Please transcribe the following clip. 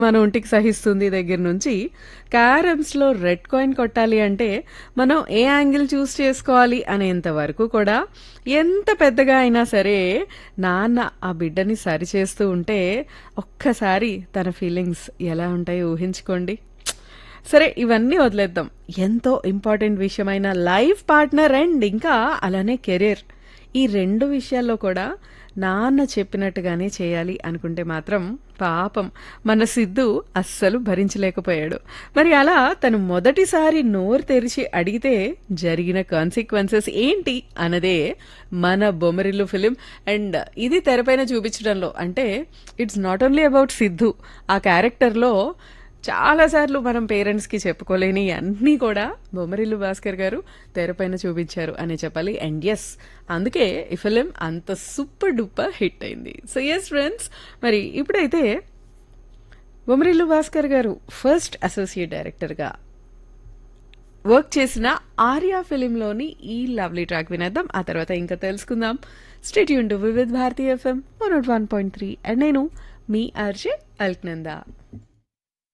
మన ఒంటికి సహిస్తుంది దగ్గర నుంచి క్యారమ్స్లో రెడ్ కాయిన్ కొట్టాలి అంటే మనం ఏ యాంగిల్ చూస్ చేసుకోవాలి అనేంత వరకు కూడా ఎంత పెద్దగా అయినా సరే నాన్న ఆ బిడ్డని సరిచేస్తూ ఉంటే ఒక్కసారి తన ఫీలింగ్స్ ఎలా ఉంటాయో ఊహించుకోండి. సరే ఇవన్నీ వదిలేద్దాం. ఎంతో ఇంపార్టెంట్ విషయమైన లైఫ్ పార్ట్నర్ అండ్ ఇంకా అలానే కెరీర్, ఈ రెండు విషయాల్లో కూడా నాన్న చెప్పినట్టుగానే చేయాలి అనుకుంటే మాత్రం పాపం మన సిద్ధు అస్సలు భరించలేకపోయాడు. మరి అలా తను మొదటిసారి నోరు తెరిచి అడిగితే జరిగిన కాన్సిక్వెన్సెస్ ఏంటి అన్నదే మన బొమ్మరిల్లు ఫిలిం. అండ్ ఇది తెరపైన చూపించడంలో అంటే it's not only about Siddhu, ఆ క్యారెక్టర్లో చాలాసార్లు మనం పేరెంట్స్కి చెప్పుకోలేని అన్నీ కూడా బొమ్మరిల్లు భాస్కర్ గారు తెరపైన చూపించారు అనే చెప్పాలి. అండ్ ఎస్, అందుకే ఈ ఫిలిం అంత సూపర్ డూపర్ హిట్ అయింది. సో ఎస్ ఫ్రెండ్స్, మరి ఇప్పుడైతే బొమ్మరిల్లు భాస్కర్ గారు ఫస్ట్ అసోసియేట్ డైరెక్టర్గా వర్క్ చేసిన ఆర్యా ఫిలింలోని ఈ లవ్లీ ట్రాక్ వినేద్దాం. ఆ తర్వాత ఇంకా తెలుసుకుందాం. Stay tuned to Vividh Bharati FM 101.3 and నేను మీ ఆర్జే అల్క్నందా.